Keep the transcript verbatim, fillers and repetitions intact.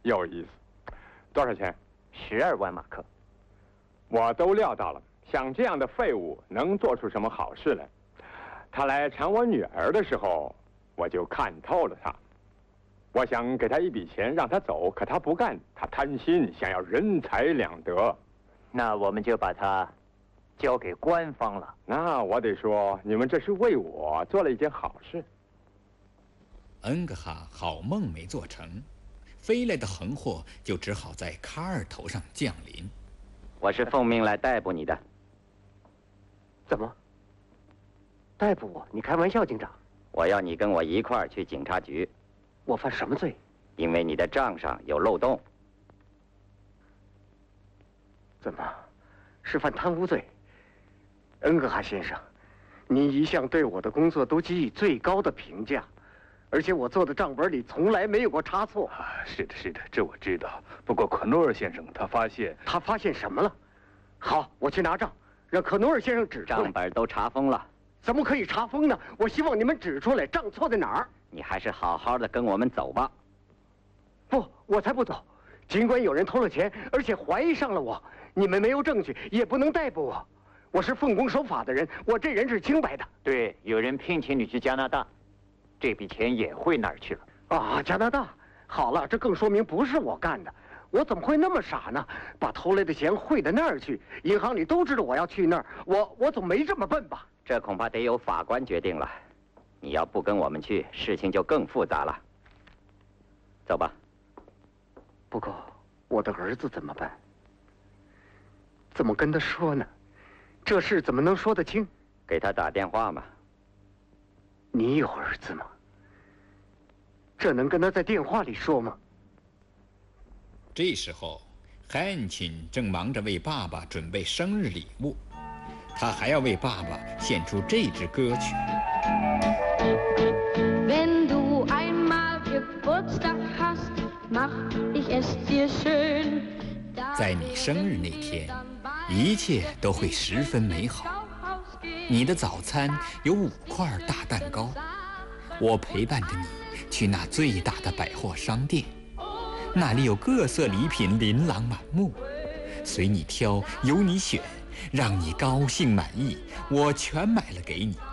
有意思。多少钱？ 十二万马克。 我都料到了，像这样的废物能做出什么好事来？他来缠我女儿的时候，我就看透了他。我想给他一笔钱让他走，可他不干，他贪心，想要人财两得。 那我们就把他交给官方了。 那我得说，你们这是为我做了一件好事。 恩格哈好梦没做成，飞来的横祸就只好在卡尔头上降临。 我是奉命来逮捕你的。 怎么？逮捕我？你开玩笑，警长！ 我要你跟我一块儿去警察局。 我犯什么罪？ 因为你的账上有漏洞。 怎么？是犯贪污罪？恩格哈先生，你一向对我的工作都给予最高的评价，而且我做的账本里从来没有过差错。 啊，是的，是的，这我知道。不过可诺尔先生他发现， 他发现什么了？好，我去拿账，让可诺尔先生指出来。 账本都查封了。 怎么可以查封呢？我希望你们指出来账错在哪儿。 你还是好好的跟我们走吧。 不，我才不走。尽管有人偷了钱，而且怀疑上了我，你们没有证据，也不能逮捕我。我是奉公守法的人，我这人是清白的。 对，有人聘请你去加拿大，这笔钱也汇那儿去了。 啊，加拿大，好了，这更说明不是我干的。我怎么会那么傻呢？把偷来的钱汇到那儿去，银行里都知道我要去那儿，我我总没这么笨吧？ 这恐怕得由法官决定了。你要不跟我们去，事情就更复杂了。走吧。 不过，我的儿子怎么办？怎么跟他说呢？这事怎么能说得清？ 给他打电话嘛。 你有儿子吗？这能跟他在电话里说吗？ 这时候，汉钦正忙着为爸爸准备生日礼物，他还要为爸爸献出这支歌曲。 Wenn du einmal Geburtstag hast, mach ich es dir schön。 在你生日那天，一切都会十分美好。你的早餐有五块大蛋糕，我陪伴着你去那最大的百货商店，那里有各色礼品琳琅满目，随你挑，由你选，让你高兴满意，我全买了给你。